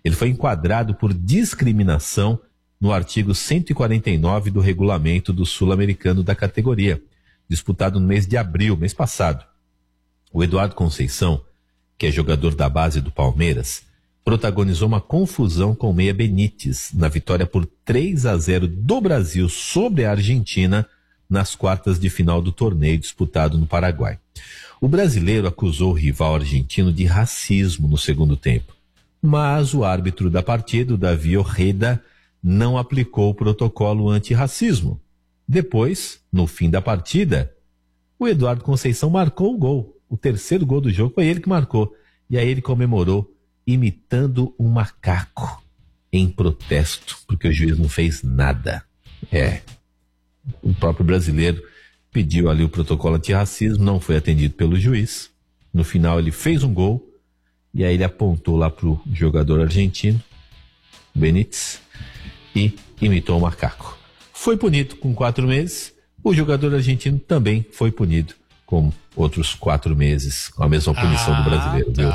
Ele foi enquadrado por discriminação no artigo 149 do regulamento do Sul-Americano da categoria, disputado no mês de abril, mês passado. O Eduardo Conceição, que é jogador da base do Palmeiras, protagonizou uma confusão com o meia Benítez na vitória por 3-0 do Brasil sobre a Argentina nas quartas de final do torneio disputado no Paraguai. O brasileiro acusou o rival argentino de racismo no segundo tempo, mas o árbitro da partida, o Davi Ojeda, não aplicou o protocolo antirracismo. Depois, no fim da partida, o Eduardo Conceição marcou o gol. O terceiro gol do jogo foi ele que marcou. E aí ele comemorou imitando um macaco em protesto, porque o juiz não fez nada. O próprio brasileiro pediu ali o protocolo antirracismo, não foi atendido pelo juiz. No final ele fez um gol e aí ele apontou lá pro jogador argentino, Benítez, e imitou o macaco. Foi punido com 4 meses. O jogador argentino também foi punido com outros 4 meses, com a mesma punição do brasileiro, viu?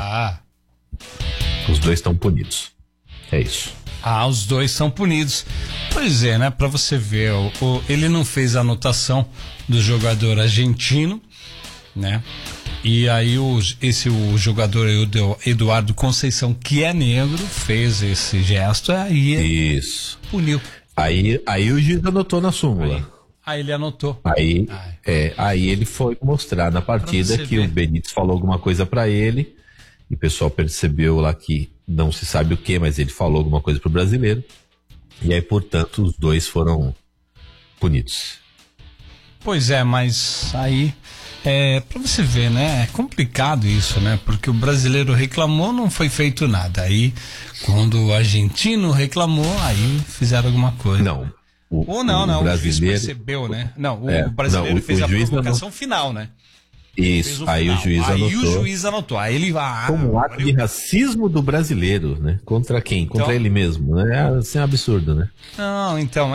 Os dois estão punidos. É isso. Os dois são punidos. Pois é, né? Pra você ver, ele não fez a anotação do jogador argentino, né? E aí o jogador Eduardo Conceição, que é negro, fez esse gesto, aí isso. Puniu. Aí o juiz anotou na súmula. Aí ele anotou. Aí ele foi mostrar na partida que o Benítez falou alguma coisa pra ele, e o pessoal percebeu lá que não se sabe o que, mas ele falou alguma coisa pro brasileiro, e aí, portanto, os dois foram punidos. Pois é, mas aí, pra você ver, né, é complicado isso, né, porque o brasileiro reclamou, não foi feito nada, aí, quando o argentino reclamou, aí fizeram alguma coisa. Não. O juiz percebeu, né? Não, o brasileiro fez a provocação final, né? Isso, aí o juiz anotou. Aí o juiz anotou. Aí ele vai. Como um ato de racismo do brasileiro, né? Contra quem? Contra ele mesmo, né? Assim é um absurdo, né? Não, então,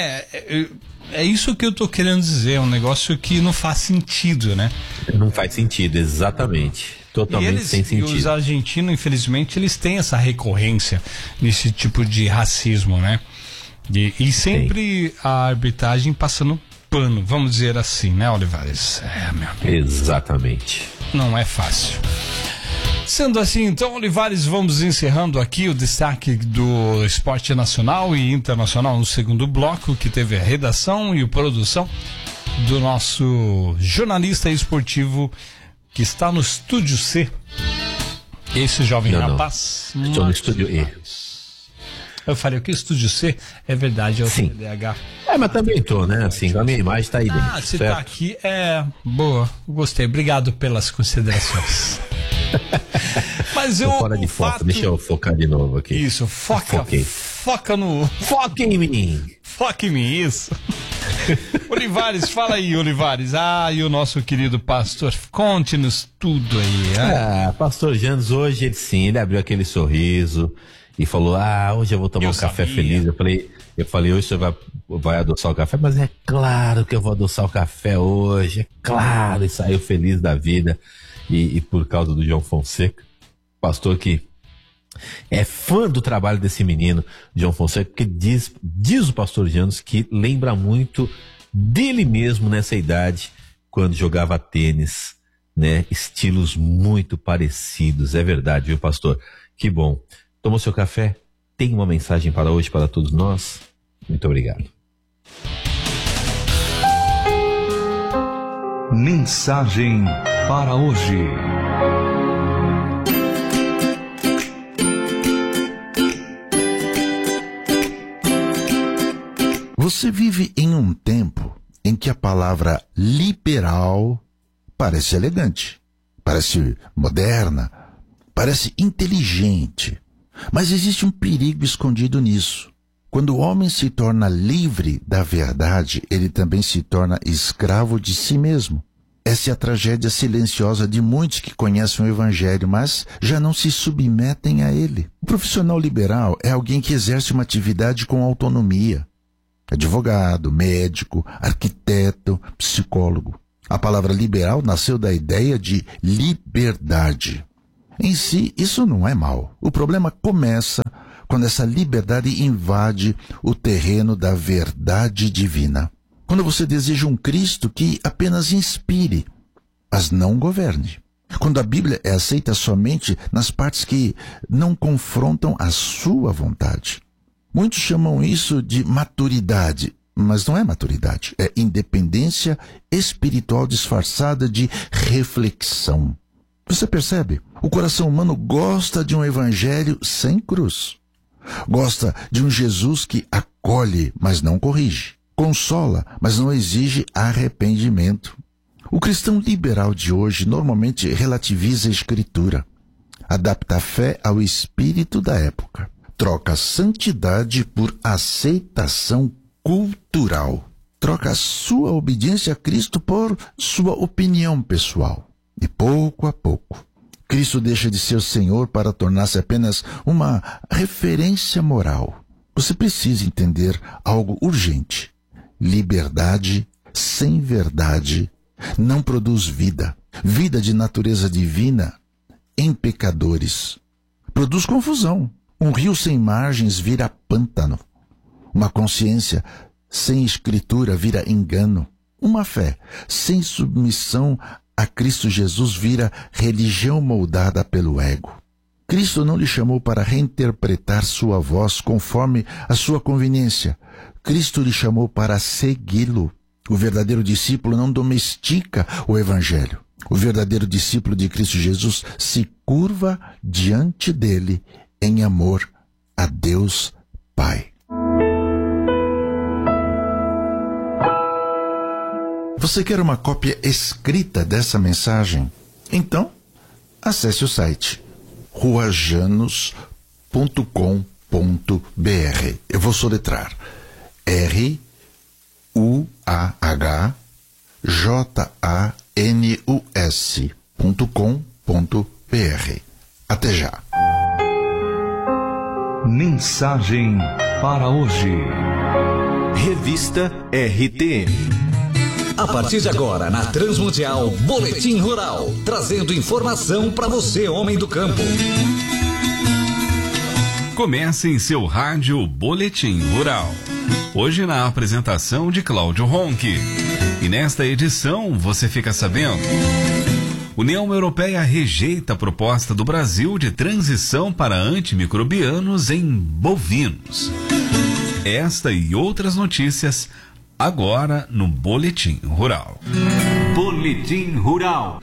é isso que eu tô querendo dizer, é um negócio que não faz sentido, né? Não faz sentido, exatamente. Totalmente sem sentido. E os argentinos, infelizmente, eles têm essa recorrência nesse tipo de racismo, né? E sempre a arbitragem passando pano, vamos dizer assim, né, Olivares? Meu amigo. Exatamente. Não é fácil. Sendo assim, então, Olivares, vamos encerrando aqui o destaque do esporte nacional e internacional no segundo bloco, que teve a redação e a produção do nosso jornalista esportivo que está no Estúdio C. Esse jovem rapaz. Estou no Estúdio E. Eu falei, o que Estúdio C? É verdade, é o CDH. Mas também tô, né? Assim, a minha imagem tá aí dentro. Se tá aqui, boa, gostei. Obrigado pelas considerações. Mas fora de foco, deixa eu focar de novo aqui. Isso, foca no... Foca em mim. Foca em mim, isso. Olivares, fala aí, Olivares. E o nosso querido pastor, conte-nos tudo aí. Pastor Janos, hoje ele abriu aquele sorriso e falou, hoje eu vou tomar um café feliz. Eu falei, hoje você vai adoçar o café, mas é claro que eu vou adoçar o café hoje, é claro, e saiu feliz da vida, e por causa do João Fonseca, pastor que é fã do trabalho desse menino, João Fonseca, porque diz o pastor Janos que lembra muito dele mesmo nessa idade, quando jogava tênis, né, estilos muito parecidos, é verdade, viu, pastor? Que bom. Tomou seu café? Tem uma mensagem para hoje para todos nós? Muito obrigado. Mensagem para hoje. Você vive em um tempo em que a palavra liberal parece elegante, parece moderna, parece inteligente. Mas existe um perigo escondido nisso. Quando o homem se torna livre da verdade, ele também se torna escravo de si mesmo. Essa é a tragédia silenciosa de muitos que conhecem o Evangelho, mas já não se submetem a ele. O profissional liberal é alguém que exerce uma atividade com autonomia. Advogado, médico, arquiteto, psicólogo. A palavra liberal nasceu da ideia de liberdade. Em si, isso não é mal. O problema começa quando essa liberdade invade o terreno da verdade divina. Quando você deseja um Cristo que apenas inspire, mas não governe. Quando a Bíblia é aceita somente nas partes que não confrontam a sua vontade. Muitos chamam isso de maturidade, mas não é maturidade. É independência espiritual disfarçada de reflexão. Você percebe? O coração humano gosta de um evangelho sem cruz. Gosta de um Jesus que acolhe, mas não corrige. Consola, mas não exige arrependimento. O cristão liberal de hoje normalmente relativiza a Escritura, adapta a fé ao espírito da época, troca santidade por aceitação cultural, troca a sua obediência a Cristo por sua opinião pessoal. E pouco a pouco, Cristo deixa de ser Senhor para tornar-se apenas uma referência moral. Você precisa entender algo urgente. Liberdade sem verdade não produz vida. Vida de natureza divina em pecadores produz confusão. Um rio sem margens vira pântano. Uma consciência sem escritura vira engano. Uma fé sem submissão a Cristo Jesus vira religião moldada pelo ego. Cristo não lhe chamou para reinterpretar sua voz conforme a sua conveniência. Cristo lhe chamou para segui-lo. O verdadeiro discípulo não domestica o Evangelho. O verdadeiro discípulo de Cristo Jesus se curva diante dele em amor a Deus Pai. Você quer uma cópia escrita dessa mensagem? Então, acesse o site ruajanos.com.br. Eu vou soletrar ruajanus.com.br. Até já. Mensagem para hoje. Revista RTM. A partir de agora, na Transmundial, Boletim Rural, trazendo informação para você, homem do campo. Comece em seu rádio Boletim Rural. Hoje na apresentação de Cláudio Ronque. E nesta edição você fica sabendo: União Europeia rejeita a proposta do Brasil de transição para antimicrobianos em bovinos. Esta e outras notícias agora no Boletim Rural. Boletim Rural.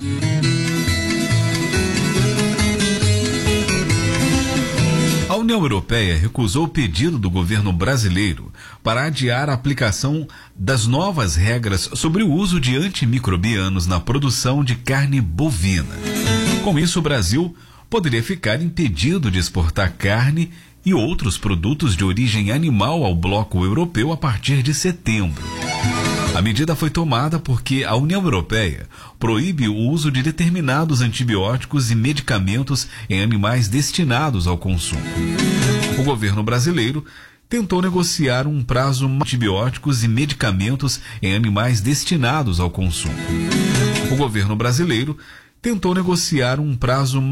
A União Europeia recusou o pedido do governo brasileiro para adiar a aplicação das novas regras sobre o uso de antimicrobianos na produção de carne bovina. Com isso, o Brasil poderia ficar impedido de exportar carne e outros produtos de origem animal ao bloco europeu a partir de setembro. A medida foi tomada porque a União Europeia proíbe o uso de determinados antibióticos e medicamentos em animais destinados ao consumo. O governo brasileiro tentou negociar um prazo de antibióticos e medicamentos em animais destinados ao consumo. O governo brasileiro tentou negociar um prazo